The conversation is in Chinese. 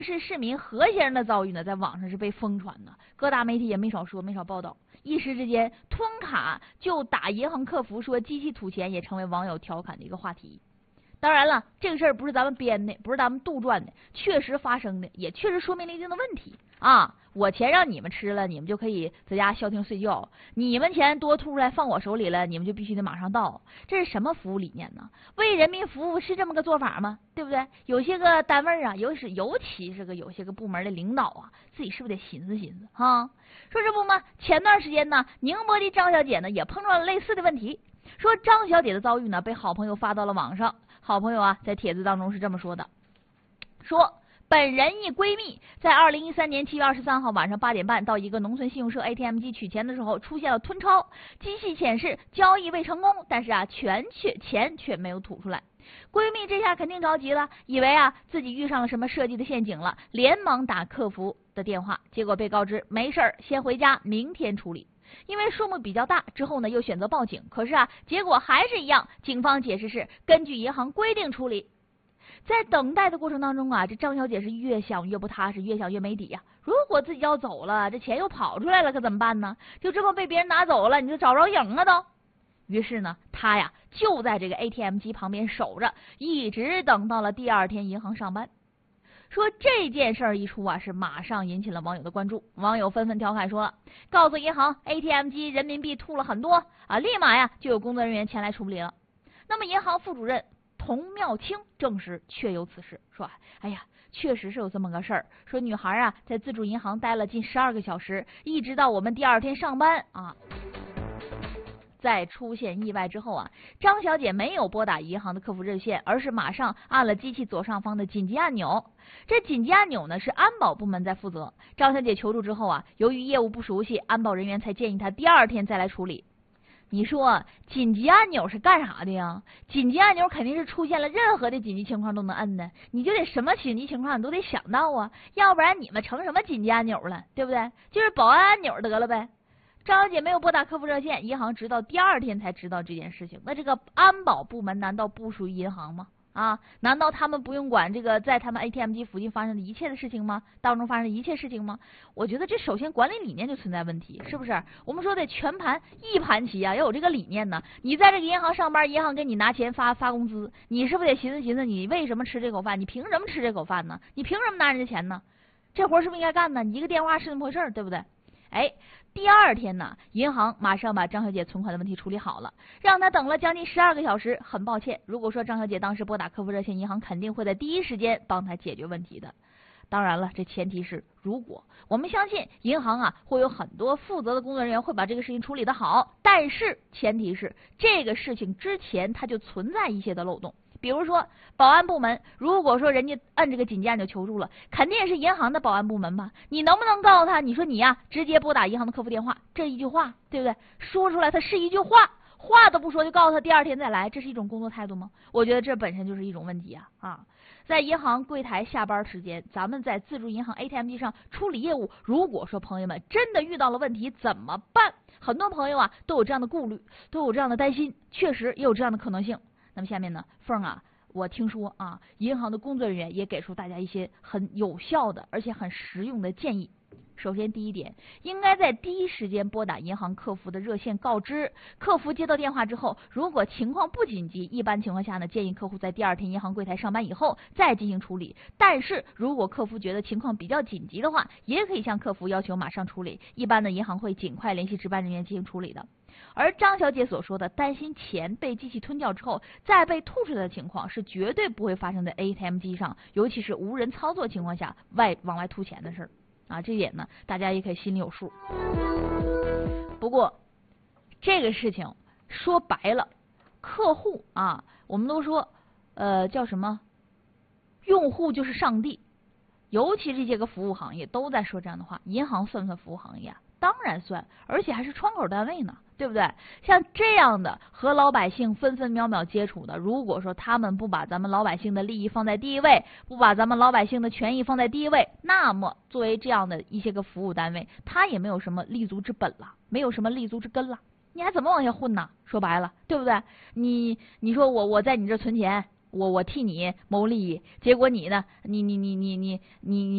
市市民何先生的遭遇呢，在网上是被疯传的，各大媒体也没少说，没少报道。一时之间，吞卡就打银行客服说机器吐钱，也成为网友调侃的一个话题。当然了，这个事儿不是咱们编的，不是咱们杜撰的，确实发生的，也确实说明了一定的问题啊！我钱让你们吃了，你们就可以在家消停睡觉；你们钱多吐出来放我手里了，你们就必须得马上到。这是什么服务理念呢？为人民服务是这么个做法吗？对不对？有些个单位啊，尤其是有些个部门的领导啊，自己是不是得寻思寻思哈？说这不吗？前段时间呢，宁波的张小姐呢也碰到了类似的问题，说张小姐的遭遇呢被好朋友发到了网上。好朋友啊，在帖子当中是这么说的：说本人一闺蜜在2013年7月23号晚上8点半到一个农村信用社 ATM 机取钱的时候，出现了吞钞，机器显示交易未成功，但是啊，钱却没有吐出来。闺蜜这下肯定着急了，以为啊自己遇上了什么设计的陷阱了，连忙打客服的电话，结果被告知没事儿，先回家，明天处理。因为数目比较大，之后呢又选择报警，可是啊结果还是一样，警方解释是根据银行规定处理。在等待的过程当中啊，这张小姐是越想越不踏实，越想越没底呀。如果自己要走了，这钱又跑出来了，可怎么办呢？就这么被别人拿走了，你就找不着影了都。于是呢，她呀就在这个 ATM 机旁边守着，一直等到了第二天银行上班。说这件事儿一出啊，是马上引起了网友的关注，网友纷纷调侃说，告诉银行 ATM 机人民币吐了很多啊，立马呀就有工作人员前来处理了。那么银行副主任童妙清证实确有此事，说哎呀，确实是有这么个事儿，说女孩啊在自助银行待了近12个小时，一直到我们第二天上班啊。在出现意外之后啊，张小姐没有拨打银行的客服热线，而是马上按了机器左上方的紧急按钮。这紧急按钮呢是安保部门在负责。张小姐求助之后啊，由于业务不熟悉，安保人员才建议她第二天再来处理。你说紧急按钮是干啥的呀？紧急按钮肯定是出现了任何的紧急情况都能摁的，你就得什么紧急情况你都得想到啊，要不然你们成什么紧急按钮了，对不对？就是保安按钮得了呗。张小姐没有拨打客服热线，银行直到第二天才知道这件事情。那这个安保部门难道不属于银行吗？啊，难道他们不用管这个在他们 ATM 机附近发生的一切的事情吗？当中发生的一切事情吗？我觉得这首先管理理念就存在问题，是不是？我们说得全盘一盘棋啊，要有这个理念呢。你在这个银行上班，银行给你拿钱发工资，你是不是得寻思寻思，你为什么吃这口饭？你凭什么吃这口饭呢？你凭什么拿人家钱呢？这活是不是应该干呢？你一个电话是那么回事，对不对？哎，第二天呢，银行马上把张小姐存款的问题处理好了，让她等了将近12个小时。很抱歉，如果说张小姐当时拨打客服热线，银行肯定会在第一时间帮她解决问题的。当然了，这前提是如果我们相信银行啊会有很多负责的工作人员会把这个事情处理得好，但是前提是这个事情之前它就存在一些的漏洞。比如说保安部门，如果说人家按这个紧急按钮求助了，肯定也是银行的保安部门吧？你能不能告诉他，你说你呀直接拨打银行的客服电话，这一句话对不对？说出来它是一句话，话都不说就告诉他第二天再来，这是一种工作态度吗？我觉得这本身就是一种问题啊！在银行柜台下班时间，咱们在自助银行 ATM 机上处理业务，如果说朋友们真的遇到了问题怎么办？很多朋友啊都有这样的顾虑，都有这样的担心，确实也有这样的可能性。那么下面呢，凤啊，我听说啊，银行的工作人员也给出大家一些很有效的而且很实用的建议。首先第一点，应该在第一时间拨打银行客服的热线告知，客服接到电话之后，如果情况不紧急，一般情况下呢，建议客户在第二天银行柜台上班以后再进行处理。但是如果客服觉得情况比较紧急的话，也可以向客服要求马上处理，一般呢银行会尽快联系值班人员进行处理的。而张小姐所说的担心钱被机器吞掉之后再被吐出来的情况，是绝对不会发生在 ATM 机上，尤其是无人操作情况下往外吐钱的事儿啊，这点呢大家也可以心里有数。不过这个事情说白了，客户啊，我们都说叫什么，用户就是上帝，尤其这些个服务行业都在说这样的话。银行算不算服务行业啊？当然算，而且还是窗口单位呢，对不对？像这样的和老百姓分分秒秒接触的，如果说他们不把咱们老百姓的利益放在第一位，不把咱们老百姓的权益放在第一位，那么作为这样的一些个服务单位，他也没有什么立足之本了，没有什么立足之根了，你还怎么往下混呢？说白了，对不对？你说我在你这存钱，我替你谋利益，结果你呢，你